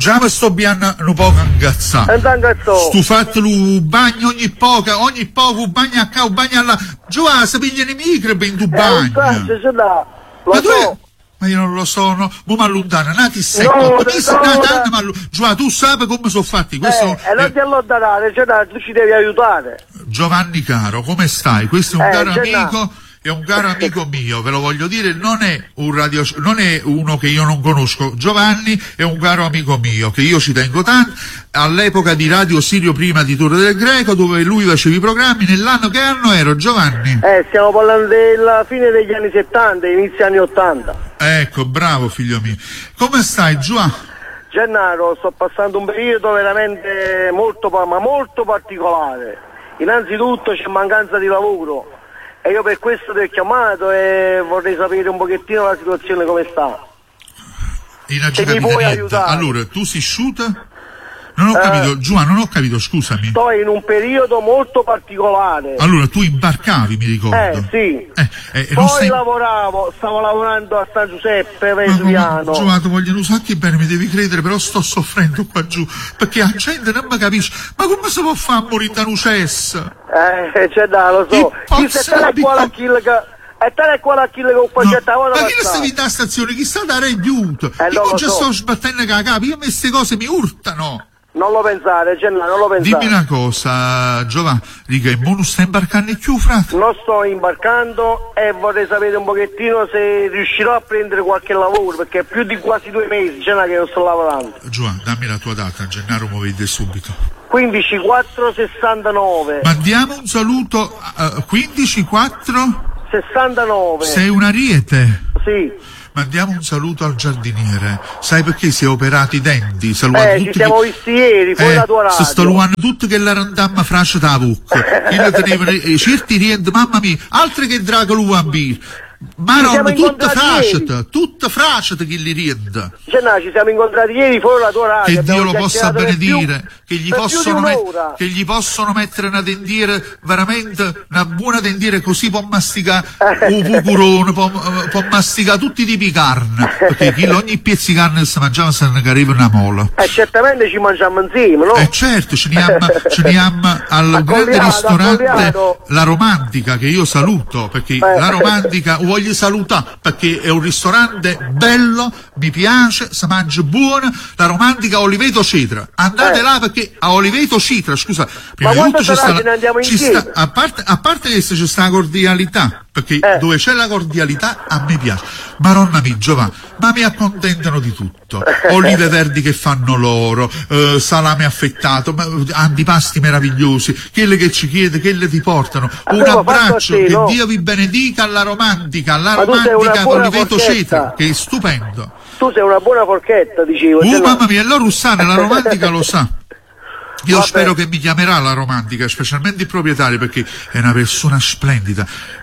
Già mi sto bianno un po' ingazzato. Stu fatto il bagno ogni poco un bagno a qua, un bagno alla... Già, si pigliano i microbi in tu bagno. Ma io non lo so, no? Ma allontana, nati secco. Già, tu sai come sono fatti. Questo non ti allontanare, tu ci devi aiutare. Giovanni caro, come stai? Questo è un caro amico. È un caro amico mio, ve lo voglio dire, non è uno che io non conosco. Giovanni è un caro amico mio, che io ci tengo tanto, all'epoca di Radio Sirio prima di Torre del Greco, dove lui faceva i programmi. Nell'anno, che anno ero, Giovanni? Stiamo parlando della fine degli anni 70, inizio anni 80. Ecco, bravo figlio mio. Come stai, Giovanni? Gennaro, sto passando un periodo veramente molto particolare. Innanzitutto c'è mancanza di lavoro. E io per questo ti ho chiamato e vorrei sapere un pochettino la situazione come sta. Se mi puoi aiutare. Allora, tu sei shooter? Non ho capito, Giovanni, non ho capito, scusami. Sto in un periodo molto particolare. Allora, tu imbarcavi, mi ricordo. Sì. Poi stavo lavorando a San Giuseppe, Vesuviano. Giovanni, vogliono un sacco bene, mi devi credere, però sto soffrendo qua giù, perché la gente non mi capisce. Ma come si può fare a morire da un cesso? Lo so. Chi se te ne qua la kill che... E te ne qua la kill che ho facciato a ma chi ne stavi da stazione? Chi sta da aiuto? Io non ci sto sbattendo la capo, io queste cose mi urtano. Non lo pensare, Gennaro, non lo pensare. Dimmi una cosa, Giovanni, dica, il non sta imbarcando più, frate? Non sto imbarcando e vorrei sapere un pochettino se riuscirò a prendere qualche lavoro, perché è più di quasi 2 mesi, Gennaro, che non sto lavorando. Giovanni, dammi la tua data, Gennaro mi vede subito. 15469. Mandiamo un saluto, 15469. Sei un ariete? Sì. Mandiamo un saluto al giardiniere. Sai perché si è operato i denti? Ci siamo visti ieri, fuori la tua radio. Sto luando tutto che la randamma frascia da bucca. Io teneva certi riente, mamma mia, altri che Dracolo Vampiro. Ma non, tutta frasciata che li riende. Ci siamo incontrati ieri fuori la tua radio. Che Dio lo possa benedire, che gli possono mettere una dendiera, veramente una buona dendiera, così può masticare un pucurone, può masticare tutti i tipi di carne, perché ogni pezzo di carne che si mangiava se ne cariva una mola. Certamente ci mangiamo insieme, no? Certo, ce ne abbiamo al grande ristorante La Romantica, che io saluto, perché La Romantica voglio salutare, perché è un ristorante bello, mi piace, si mangia buono. La Romantica Oliveto Cetra, andate là, perché a Oliveto Cetra, scusa, prima di tutto a parte che c'è sta la cordialità, perché dove c'è la cordialità a me piace. Maronna mia, Giovanni, ma mi accontentano di tutto. Olive verdi che fanno loro, salame affettato, antipasti meravigliosi, quelle che ci chiede, quelle ti portano. Un abbraccio, che Dio vi benedica alla Romantica Oliveto Cetra, che è stupendo. Tu sei una buona forchetta, dicevo. Mamma mia, allora Russana, la Romantica lo sa. Io spero che mi chiamerà La Romantica, specialmente il proprietario, perché è una persona splendida.